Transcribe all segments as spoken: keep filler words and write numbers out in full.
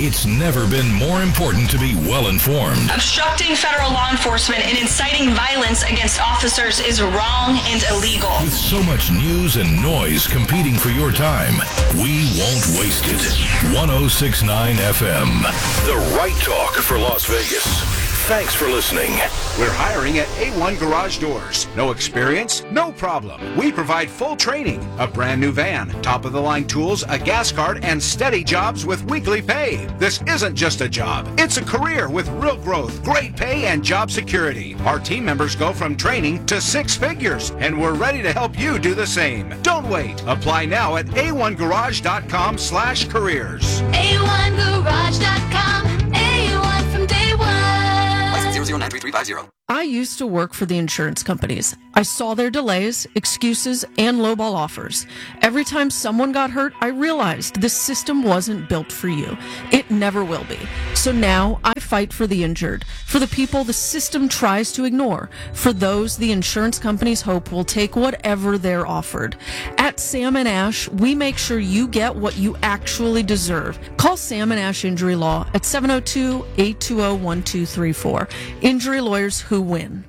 It's never been more important to be well-informed. Obstructing federal law enforcement and inciting violence against officers is wrong and illegal. With so much news and noise competing for your time, we won't waste it. one oh six point nine F M, the right talk for Las Vegas. Thanks for listening. We're hiring at A one Garage Doors. No experience? No problem. We provide full training, a brand new van, top-of-the-line tools, a gas card, and steady jobs with weekly pay. This isn't just a job. It's a career with real growth, great pay, and job security. Our team members go from training to six figures, and we're ready to help you do the same. Don't wait. Apply now at A one garage dot com slash careers. A one garage dot com. A one from day one. zero zero nine three three five zero. I used to work for the insurance companies. I saw their delays, excuses, and lowball offers. Every time someone got hurt, I realized this system wasn't built for you. It never will be. So now I fight for the injured, for the people the system tries to ignore, for those the insurance companies hope will take whatever they're offered. At Sam and Ash, we make sure you get what you actually deserve. Call Sam and Ash Injury Law at seven oh two, eight two oh, one two three four. Injury lawyers who win.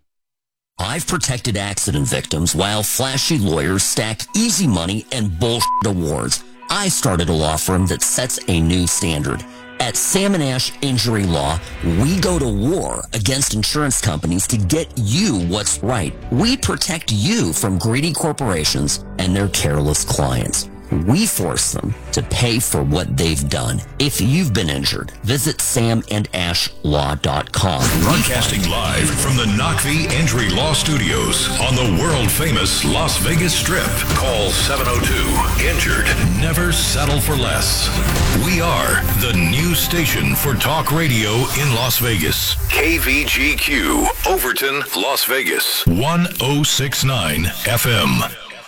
I've protected accident victims while flashy lawyers stack easy money and bullshit awards. I started a law firm that sets a new standard. At Sam and Ash Injury Law, we go to war against insurance companies to get you what's right. We protect you from greedy corporations and their careless clients. We force them to pay for what they've done. If you've been injured, visit sam and ash law dot com. Broadcasting live from the Knockvie Injury Law Studios on the world-famous Las Vegas Strip. Call seven oh two, injured. Never settle for less. We are the new station for talk radio in Las Vegas. K V G Q, Overton, Las Vegas. one oh six point nine F M.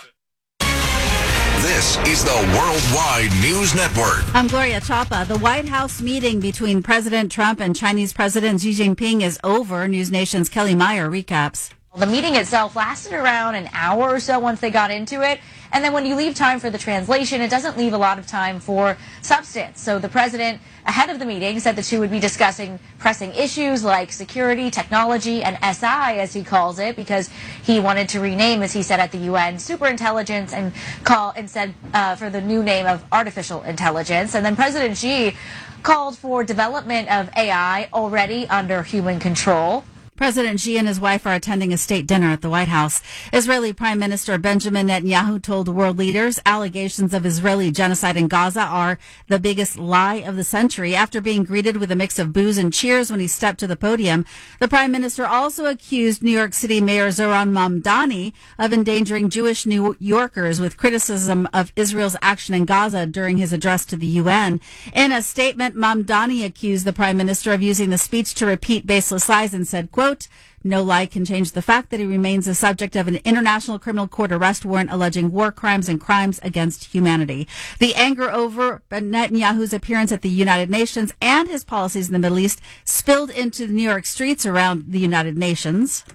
This is the Worldwide News Network. I'm Gloria Chapa. The White House meeting between President Trump and Chinese President Xi Jinping is over. News Nation's Kelly Meyer recaps. The meeting itself lasted around an hour or so once they got into it. And then when you leave time for the translation, it doesn't leave a lot of time for substance. So the president, ahead of the meeting, said the two would be discussing pressing issues like security, technology, and S I, as he calls it, because he wanted to rename, as he said at the U N, superintelligence and call instead uh, for the new name of artificial intelligence. And then President Xi called for development of A I already under human control. President Xi and his wife are attending a state dinner at the White House. Israeli Prime Minister Benjamin Netanyahu told world leaders allegations of Israeli genocide in Gaza are the biggest lie of the century. After being greeted with a mix of boos and cheers when he stepped to the podium, the Prime Minister also accused New York City Mayor Zohran Mamdani of endangering Jewish New Yorkers with criticism of Israel's action in Gaza during his address to the U N. In a statement, Mamdani accused the Prime Minister of using the speech to repeat baseless lies and said, quote, no lie can change the fact that he remains the subject of an international criminal court arrest warrant alleging war crimes and crimes against humanity. The anger over Netanyahu's appearance at the United Nations and his policies in the Middle East spilled into the New York streets around the United Nations.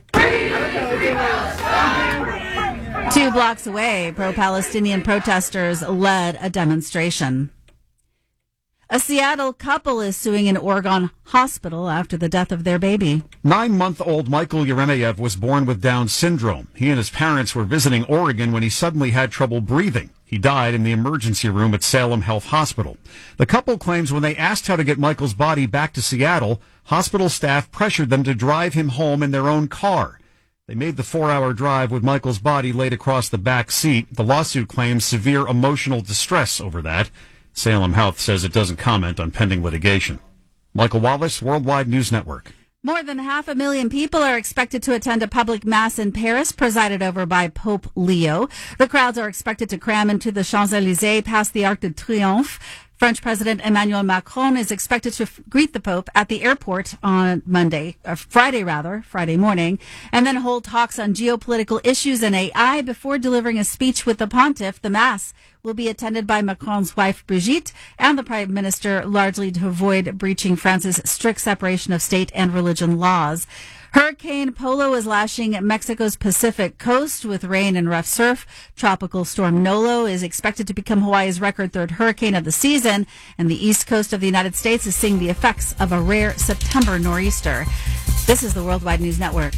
Two blocks away, pro-Palestinian protesters led a demonstration. A Seattle couple is suing an Oregon hospital after the death of their baby. Nine-month-old Michael Yeremeyev was born with Down syndrome. He and his parents were visiting Oregon when he suddenly had trouble breathing. He died in the emergency room at Salem Health Hospital. The couple claims when they asked how to get Michael's body back to Seattle, hospital staff pressured them to drive him home in their own car. They made the four-hour drive with Michael's body laid across the back seat. The lawsuit claims severe emotional distress over that. Salem Health says it doesn't comment on pending litigation. Michael Wallace, Worldwide News Network. More than half a million people are expected to attend a public mass in Paris, presided over by Pope Leo. The crowds are expected to cram into the Champs-Élysées past the Arc de Triomphe. French President Emmanuel Macron is expected to f- greet the Pope at the airport on Monday, or Friday rather, Friday morning, and then hold talks on geopolitical issues and A I before delivering a speech with the pontiff. The Mass will be attended by Macron's wife, Brigitte, and the Prime Minister, largely to avoid breaching France's strict separation of state and religion laws. Hurricane Polo is lashing Mexico's Pacific coast with rain and rough surf. Tropical storm Nolo is expected to become Hawaii's record third hurricane of the season, and the east coast of the United States is seeing the effects of a rare September nor'easter. This is the Worldwide News Network.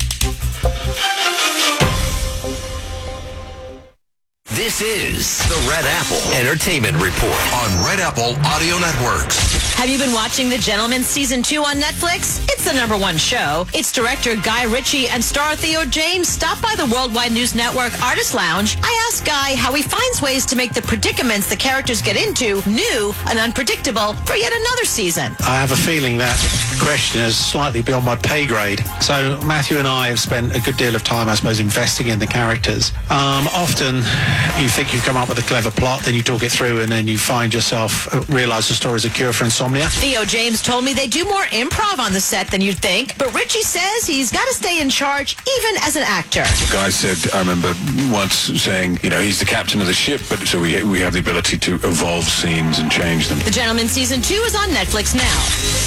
This is the Red Apple Entertainment Report on Red Apple Audio Networks. Have you been watching The Gentleman Season two on Netflix? It's the number one show. Its director Guy Ritchie and star Theo James stopped by the Worldwide News Network Artist Lounge. I asked Guy how he finds ways to make the predicaments the characters get into new and unpredictable for yet another season. I have a feeling that the question is slightly beyond my pay grade. So Matthew and I have spent a good deal of time, I suppose, investing in the characters. Um, often you think you've come up with a clever plot, then you talk it through, and then you find yourself uh, realize the story is a cure for insomnia. Theo James told me they do more improv on the set than you'd think, but Ritchie says he's got to stay in charge even as an actor. Guy said, I remember once saying, you know, he's the captain of the ship, but so we we have the ability to evolve scenes and change them. The Gentleman Season two is on Netflix now.